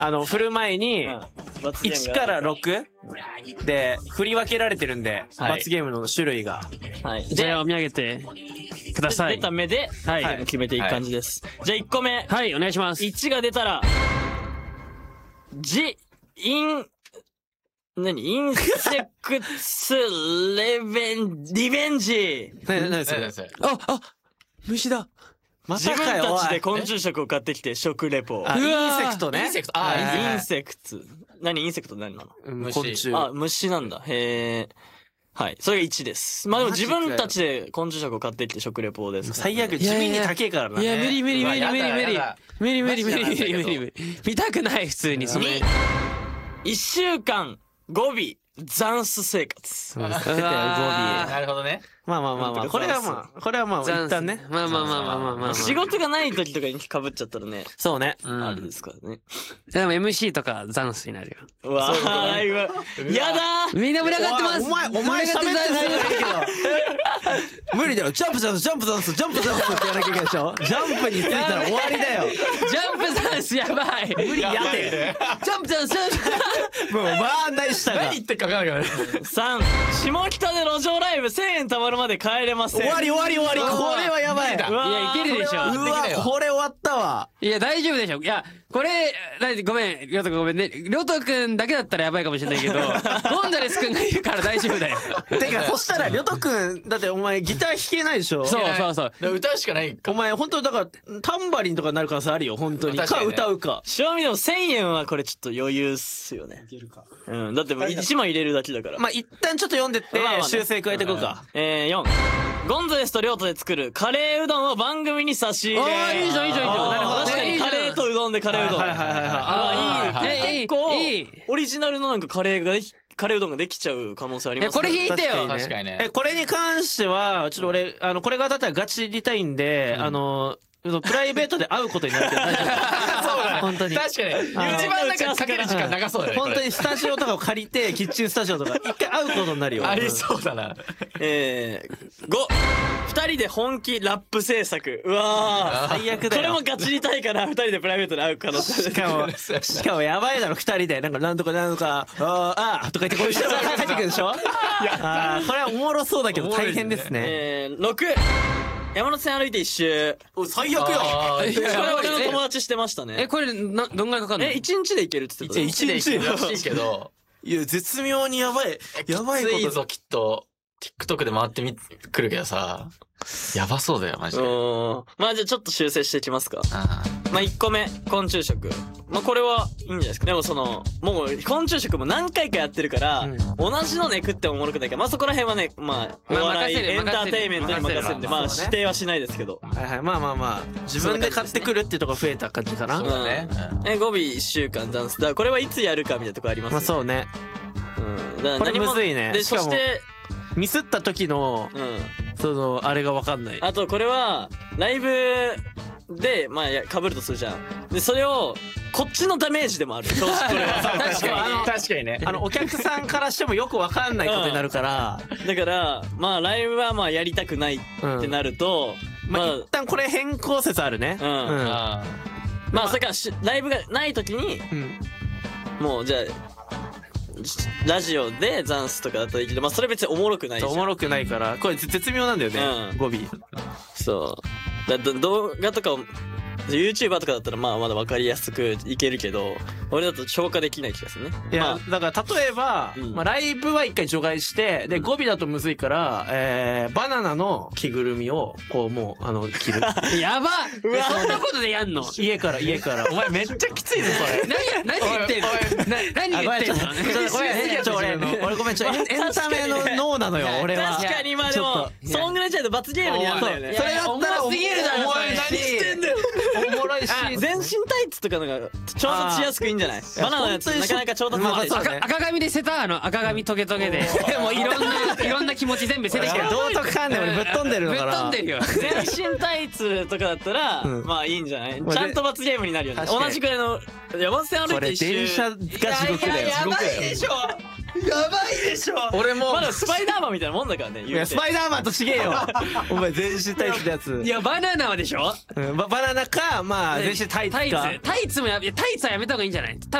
振る前に、1から6で振り分けられてるんで、罰ゲームの種類が。 はい。 じゃあ、見上げてください。 出た目で、決めていく感じです。じゃあ1個目。 はい、お願いします。 1が出たら、インセクツリベンジ。 何それ？あ、虫だ。 自分たちで昆虫食を買ってきて食レポ。 インセクトね。 インセクト。インセクト何なの？ 昆虫。 虫なんだ。へー。はい。それが1です。まあでも自分たちで昆虫食を買ってきて食レポです。 最悪、地味に高いからな。 いや、無理。見たくない、普通に。 1週間、語尾、残す生活。 なるほどね。 まあ。これはまあ、一旦ね。 まあ。 仕事がない時とかに被っちゃったらね。 そうね。 あれですからね。 でも MC とか残すになるよ。 うわー、やだー。 みんな群がってます。 お前喋ってないけど。無理だよ。ジャンプってやらなきゃいけないでしょ。ジャンプについたら終わりだよ。 ジャンプダンスやばい。 無理やってジャンプダンスもう回んないしたが。 何言ってか分からないからね。 3、下北で路上ライブ1000円貯まるまで帰れません。 終わり。これはやばい。 いや、いけるでしょ。 うわ、これ終わったわ。 いや、大丈夫でしょ。いや、これ、ごめん、りょうとくんごめんね。りょうとくんだけだったらやばいかもしれないけど、ゴンザレスくんがいるから大丈夫だよ。 てか、そしたら、りょうとくん、だってお前ギター弾けないでしょ。 そう。 歌うしかないか。 お前、本当だから、タンバリンとかになる可能性あるよ、本当に。か、歌うか。 正味でも1000円はこれちょっと余裕っすよね。いけるか。うん。だって1枚入れるだけだから。 まあ、一旦ちょっと読んでって、修正加えていこうか。 4。ゴンザレスとリョウトで作るカレーうどんを番組に差し入れ。 ああ、いいじゃん。 なるほど。確かにカレーとうどんでカレーうどん。いい。結構、オリジナルのなんかカレーうどんができちゃう可能性ありますね。 これ引いてよ。 確かにね。 これに関しては、ちょっと俺、これがだったらガチで言いたいんで、プライベートで会うことになってる。大丈夫。 そうだね。 本当に。 確かに。一番なんかかける時間長そうだね。 本当にスタジオとかを借りて、キッチンスタジオとか、一回会うことになるよ。 ありそうだな。 5、2人で本気ラップ制作。うわー。 最悪だよ。 これもガチりたいから、2人でプライベートで会う可能性。 しかもやばいだろ、2人で。なんとか、とか言ってこういう人が帰ってくるでしょ。これはおもろそうだけど大変ですね。 6、山手線歩いて一周。 最悪よ。 これ俺の友達してましたね。 これ、どんぐらいかかるの？ 1日で行けるって言ってた。 1日で行くらしいけど。 いや、絶妙にやばいこと。 きついぞ、きっと。TikTok で回ってくるけどさ。やばそうだよ、マジで。 まあじゃあちょっと修正していきますか。まあ1個目、昆虫食。まあこれはいいんじゃないですか。でももう昆虫食も何回かやってるから、同じのね食ってもおもろくないから、まあそこら辺はね、まあ、お笑い、エンターテインメントに任せるんで、まあ指定はしないですけど。 まあ。自分で買ってくるっていうところ増えた感じかな。 そうだね。 語尾1週間ダンス。だからこれはいつやるかみたいなとこありますね。 まあそうね。 これむずいね。 で、そして、 ミスった時の、あれがわかんない。 あとこれは、ライブで、まあ、被るとするじゃん。で、それを、こっちのダメージでもある。正直これは。 確かにね。 お客さんからしてもよくわかんないことになるから。 だから、まあ、ライブはまあ、やりたくないってなると、 まあ、一旦これ変更説あるね。 まあ、それからライブがない時に、もう、じゃあ、ラジオでザンスとかだったらいいけど、まあそれ別におもろくないじゃん。 おもろくないから、これ絶妙なんだよね、語尾。 そう。動画とかを、YouTuber とかだったらまあまだ分かりやすくいけるけど、俺だと消化できない気がするね。 いや、だから例えば、まあライブは一回除外して、で、語尾だとむずいから、バナナの着ぐるみを、こうもう、着る。 やばそんなことでやんの？ 家から。 お前めっちゃきついぞ、それ。 何言ってんの？何言ってんの？ 俺ごめん、エンタメの脳なのよ、俺は。 確かにまあでも、そんぐらいじゃないと罰ゲームにやるんだよね。 それだったらすぎるだろ、 お前何してんだよ。 おもろいし。 全身タイツとかのが調達しやすくいいんじゃない？バナナのやつなかなか調達できない。 赤髪で捨てた赤髪トゲトゲで。もういろんな気持ち全部捨ててきた。 道徳観念俺ぶっ飛んでるのかな。 ぶっ飛んでるよ。 全身タイツとかだったら、まあいいんじゃない？ちゃんと罰ゲームになるよね。同じくらいの山手線歩いて一周。 これ電車が地獄だよ。 やばいでしょ。 やばいでしょ。 俺もまだスパイダーマンみたいなもんだからねいやスパイダーマンとちげえよお前全身タイツのやついやバナナはでしょ。 バナナかまあ全身タイツかタイツもタイツはやめた方がいいんじゃない。